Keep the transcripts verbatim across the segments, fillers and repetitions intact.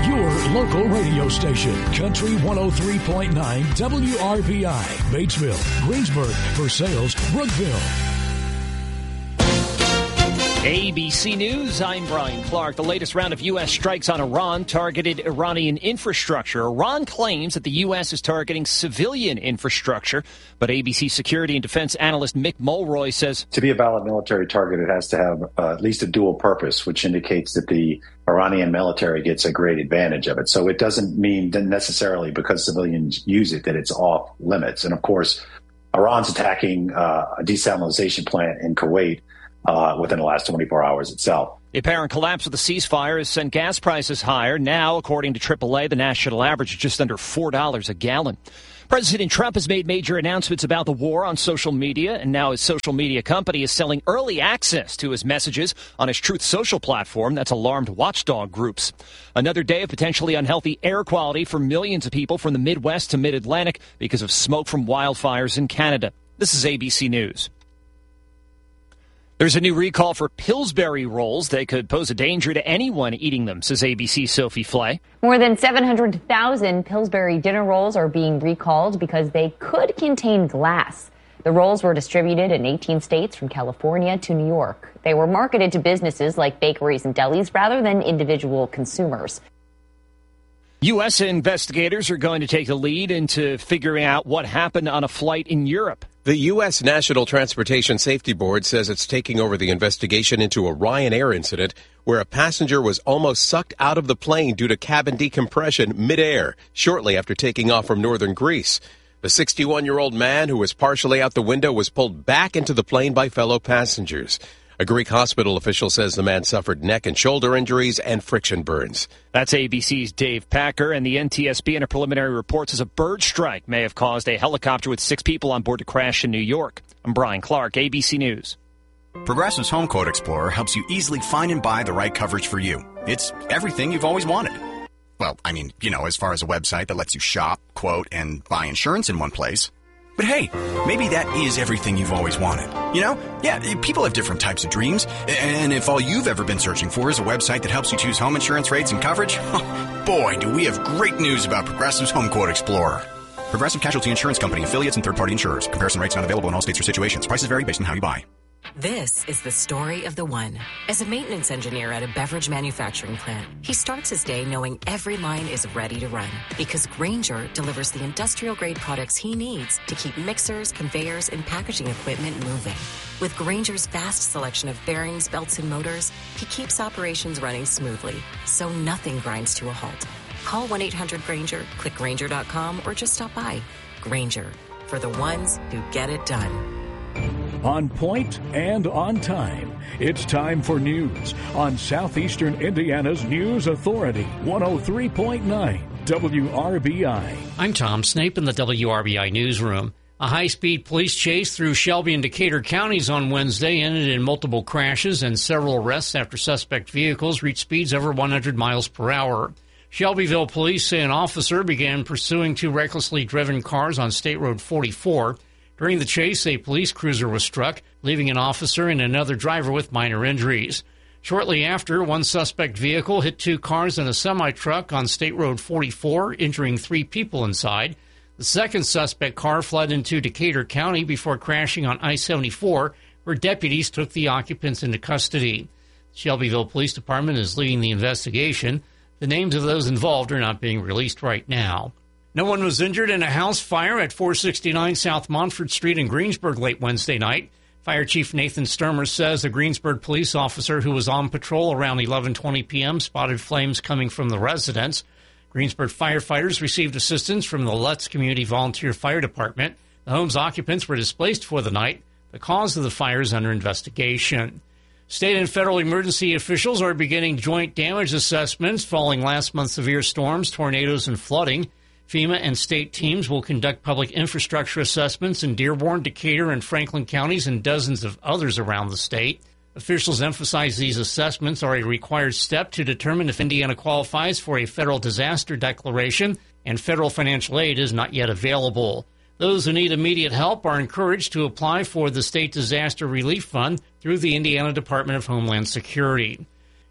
Your local radio station, Country one oh three point nine W R B I, Batesville, Greensburg, Versailles, Brookville. A B C News, I'm Brian Clark. The latest round of U S strikes on Iran targeted Iranian infrastructure. Iran claims that the U S is targeting civilian infrastructure, but A B C security and defense analyst Mick Mulroy says, to be a valid military target, it has to have uh, at least a dual purpose, which indicates that the Iranian military gets a great advantage of it. So it doesn't mean that necessarily because civilians use it that it's off limits. And of course, Iran's attacking uh, a desalination plant in Kuwait Uh, within the last twenty-four hours itself. The apparent collapse of the ceasefire has sent gas prices higher. Now, according to triple A, the national average is just under four dollars a gallon. President Trump has made major announcements about the war on social media, and now his social media company is selling early access to his messages on his Truth Social platform that's alarmed watchdog groups. Another day of potentially unhealthy air quality for millions of people from the Midwest to Mid-Atlantic because of smoke from wildfires in Canada. This is A B C News. There's a new recall for Pillsbury rolls. They could pose a danger to anyone eating them, says A B C's Sophie Flay. More than seven hundred thousand Pillsbury dinner rolls are being recalled because they could contain glass. The rolls were distributed in eighteen states from California to New York. They were marketed to businesses like bakeries and delis rather than individual consumers. U S investigators are going to take the lead into figuring out what happened on a flight in Europe. The U S National Transportation Safety Board says it's taking over the investigation into a Ryanair incident where a passenger was almost sucked out of the plane due to cabin decompression midair shortly after taking off from northern Greece. The sixty-one-year-old man who was partially out the window was pulled back into the plane by fellow passengers. A Greek hospital official says the man suffered neck and shoulder injuries and friction burns. That's A B C's Dave Packer, and the N T S B in a preliminary report says a bird strike may have caused a helicopter with six people on board to crash in New York. I'm Brian Clark, A B C News. Progressive's Home Quote Explorer helps you easily find and buy the right coverage for you. It's everything you've always wanted. Well, I mean, you know, as far as a website that lets you shop, quote, and buy insurance in one place. But hey, maybe that is everything you've always wanted. You know? Yeah, people have different types of dreams. And if all you've ever been searching for is a website that helps you choose home insurance rates and coverage, boy, do we have great news about Progressive's Home Quote Explorer. Progressive Casualty Insurance Company, affiliates, and third-party insurers. Comparison rates not available in all states or situations. Prices vary based on how you buy. This is the story of the one. As a maintenance engineer at a beverage manufacturing plant, he starts his day knowing every line is ready to run because Grainger delivers the industrial-grade products he needs to keep mixers, conveyors, and packaging equipment moving. With Grainger's vast selection of bearings, belts, and motors, he keeps operations running smoothly, so nothing grinds to a halt. Call one eight hundred Grainger, click Grainger dot com, or just stop by. Grainger, for the ones who get it done. On point and on time. It's time for news on Southeastern Indiana's News Authority, one oh three point nine W R B I. I'm Tom Snape in the W R B I newsroom. A high-speed police chase through Shelby and Decatur counties on Wednesday ended in multiple crashes and several arrests after suspect vehicles reached speeds over one hundred miles per hour. Shelbyville police say an officer began pursuing two recklessly driven cars on State Road forty-four. During the chase, a police cruiser was struck, leaving an officer and another driver with minor injuries. Shortly after, one suspect vehicle hit two cars and a semi-truck on State Road forty-four, injuring three people inside. The second suspect car fled into Decatur County before crashing on I seventy-four, where deputies took the occupants into custody. The Shelbyville Police Department is leading the investigation. The names of those involved are not being released right now. No one was injured in a house fire at four sixty-nine South Montford Street in Greensburg late Wednesday night. Fire Chief Nathan Sturmer says a Greensburg police officer who was on patrol around eleven twenty p.m. spotted flames coming from the residence. Greensburg firefighters received assistance from the Lutz Community Volunteer Fire Department. The home's occupants were displaced for the night. The cause of the fire is under investigation. State and federal emergency officials are beginning joint damage assessments following last month's severe storms, tornadoes, and flooding. FEMA and state teams will conduct public infrastructure assessments in Dearborn, Decatur, and Franklin counties and dozens of others around the state. Officials emphasize these assessments are a required step to determine if Indiana qualifies for a federal disaster declaration, and federal financial aid is not yet available. Those who need immediate help are encouraged to apply for the State Disaster Relief Fund through the Indiana Department of Homeland Security.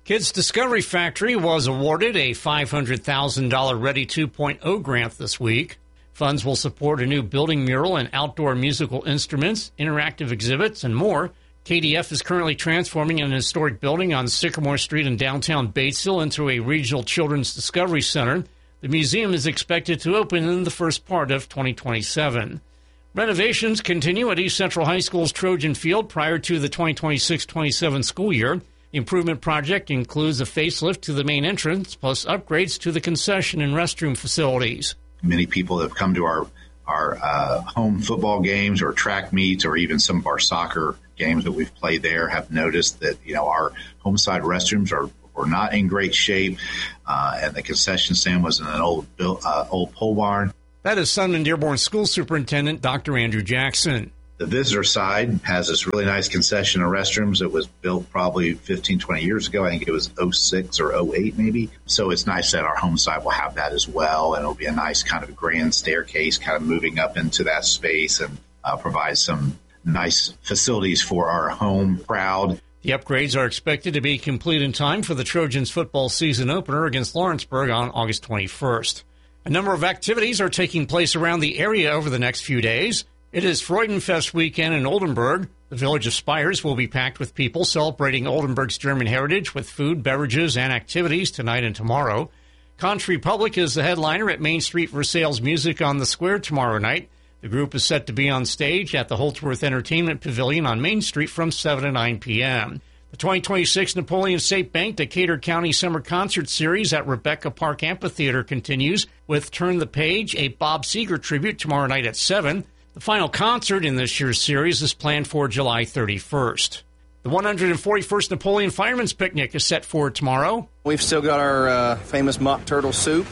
Kids Discovery Factory was awarded a five hundred thousand dollars Ready two point oh grant this week. Funds will support a new building mural and outdoor musical instruments, interactive exhibits, and more. K D F is currently transforming an historic building on Sycamore Street in downtown Batesville into a regional children's discovery center. The museum is expected to open in the first part of twenty twenty-seven. Renovations continue at East Central High School's Trojan Field prior to the twenty twenty-six twenty-seven school year. The improvement project includes a facelift to the main entrance, plus upgrades to the concession and restroom facilities. Many people have come to our our uh, home football games or track meets or even some of our soccer games that we've played there have noticed that, you know, our home side restrooms are, are not in great shape, uh, and the concession stand was in an old uh, old pole barn. That is Sunman Dearborn School Superintendent Doctor Andrew Jackson. The visitor side has this really nice concession and restrooms. It was built probably fifteen, twenty years ago. I think it was oh six or oh eight maybe. So it's nice that our home side will have that as well. And it'll be a nice kind of grand staircase kind of moving up into that space and uh, provide some nice facilities for our home crowd. The upgrades are expected to be complete in time for the Trojans football season opener against Lawrenceburg on August twenty-first. A number of activities are taking place around the area over the next few days. It is Freudenfest weekend in Oldenburg. The village of Spires will be packed with people celebrating Oldenburg's German heritage with food, beverages, and activities tonight and tomorrow. Country Public is the headliner at Main Street Versailles Music on the Square tomorrow night. The group is set to be on stage at the Holtsworth Entertainment Pavilion on Main Street from seven to nine p.m. The twenty twenty-six Napoleon State Bank Decatur County Summer Concert Series at Rebecca Park Amphitheater continues with Turn the Page, a Bob Seger tribute tomorrow night at seven. The final concert in this year's series is planned for July thirty-first. The one hundred forty-first Napoleon Fireman's Picnic is set for tomorrow. We've still got our uh, famous mock turtle soup,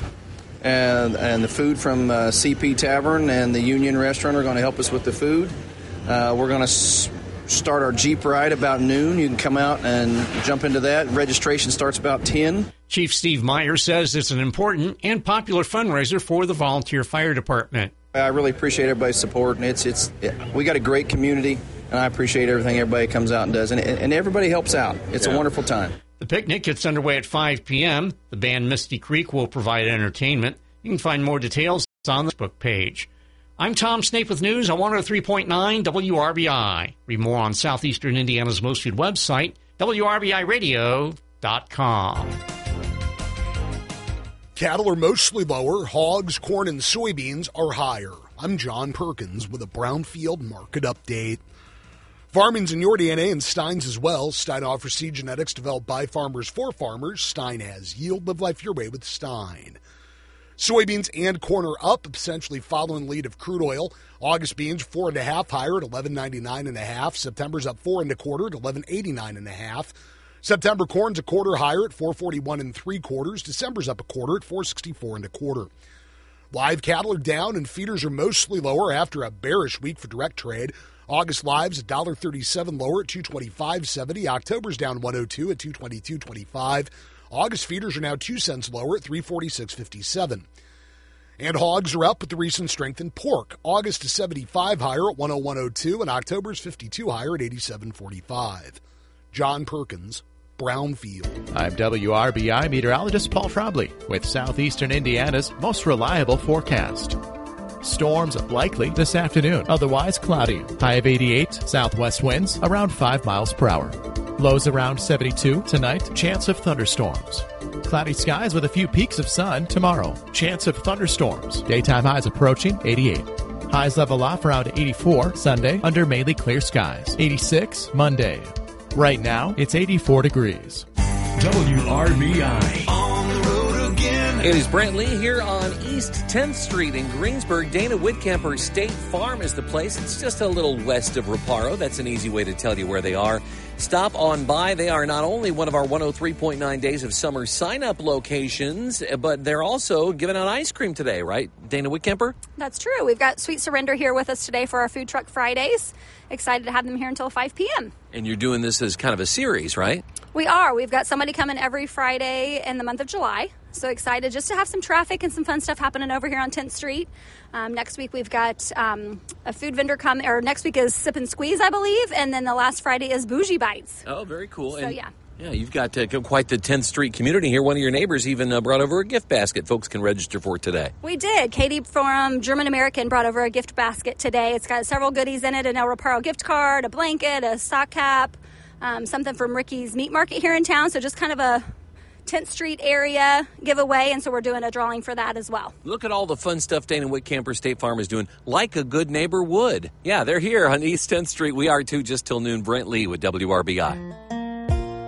and, and the food from uh, C P Tavern and the Union Restaurant are going to help us with the food. Uh, we're going to s- start our Jeep ride about noon. You can come out and jump into that. Registration starts about ten. Chief Steve Meyer says it's an important and popular fundraiser for the volunteer fire department. I really appreciate everybody's support, and it's it's it, we got a great community, and I appreciate everything everybody comes out and does, and, and everybody helps out. It's yeah. a wonderful time. The picnic gets underway at five p.m. The band Misty Creek will provide entertainment. You can find more details on the Facebook page. I'm Tom Snape with news on one oh three point nine W R B I. Read more on Southeastern Indiana's most viewed website, W R B I radio dot com. Cattle are mostly lower. Hogs, corn, and soybeans are higher. I'm John Perkins with a Brownfield market update. Farming's in your D N A and Stein's as well. Stein offers seed genetics developed by farmers for farmers. Stein has yield. Live life your way with Stein. Soybeans and corn are up, essentially following lead of crude oil. August beans four and a half higher at eleven ninety-nine and a half. September's up four and a quarter at eleven eighty-nine and a half. September corn's a quarter higher at four forty-one and three quarters. December's up a quarter at four sixty-four and a quarter. Live cattle are down and feeders are mostly lower after a bearish week for direct trade. August lives one dollar thirty-seven lower at two twenty-five seventy. October's down one oh two at two twenty-two twenty-five. August feeders are now two cents lower at three forty-six fifty-seven. And hogs are up with the recent strength in pork. August is seventy-five higher at one oh one oh two, and October's fifty-two higher at eighty-seven forty-five. John Perkins, Brownfield. I'm W R B I meteorologist Paul Trombley with Southeastern Indiana's most reliable forecast. Storms likely this afternoon, otherwise cloudy. High of eighty-eight, southwest winds around five miles per hour. Lows around seventy-two tonight, chance of thunderstorms. Cloudy skies with a few peaks of sun tomorrow. Chance of thunderstorms. Daytime highs approaching eighty-eight. Highs level off around eighty-four Sunday under mainly clear skies. eighty-six Monday. Right now, it's eighty-four degrees. W R B I. On the road again. It is Brent Lee here on East tenth Street in Greensburg. Dana Whitcamper State Farm is the place. It's just a little west of Reparo. That's an easy way to tell you where they are. Stop on by. They are not only one of our one oh three point nine Days of Summer sign-up locations, but they're also giving out ice cream today, right, Dana Whitcamper? That's true. We've got Sweet Surrender here with us today for our Food Truck Fridays. Excited to have them here until five p.m. And you're doing this as kind of a series, right? We are. We've got somebody coming every Friday in the month of July. So excited just to have some traffic and some fun stuff happening over here on tenth Street. Um, next week we've got um, a food vendor come, or next week is Sip and Squeeze, I believe, and then the last Friday is Bougie Bites. Oh, very cool. So, and yeah. Yeah, you've got uh, quite the tenth Street community here. One of your neighbors even uh, brought over a gift basket folks can register for today. We did. Katie from German American brought over a gift basket today. It's got several goodies in it, an El Reparo gift card, a blanket, a sock cap, um, something from Ricky's Meat Market here in town. So just kind of a tenth Street area giveaway, and so we're doing a drawing for that as well. Look at all the fun stuff Dana Whitcamper State Farm is doing, like a good neighbor would. Yeah, they're here on East tenth Street. We are too, just till noon. Brent Lee with W R B I.